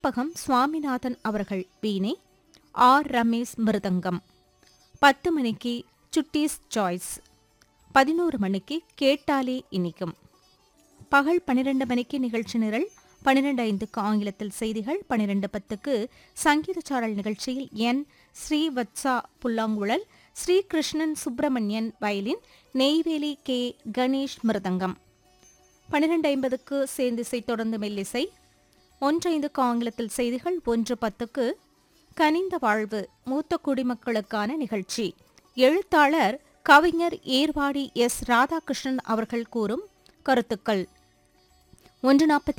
பகம் சுவாமிநாதன் அவர்கள் வீணை, ஆர். ரமேஷ் மிருதங்கம். 10 மணிக்கு சுட்டீஸ் சாய்ஸ், 11 மணிக்கு கேட்டாலே இனிக்கும். பகல் 12 மணிக்கு நிகழ்ச்சி நிரல், 12:05க்கு ஆங்கிலத்தில் செய்திகள், 12:10க்கு சங்கீத சாரல் நிகழ்ச்சியில் என். ஸ்ரீவத்சா புல்லாங்குழல், ஸ்ரீகிருஷ்ணன் சுப்பிரமணியன் வயலின், நெய்வேலி கே. கணேஷ் மிருதங்கம். 12:50க்கு சேர்ந்திசை தொடர்ந்து மெல்லிசை, 1:05க்கு ஆங்கிலத்தில் செய்திகள், 1:10க்கு கனிந்த வாழ்வு மூத்த குடிமக்களுக்கான நிகழ்ச்சி. எழுத்தாளர் கவிஞர் ஏர்வாடி எஸ். ராதாகிருஷ்ணன் அவர்கள் கூறும் கருத்துக்கள். 1:45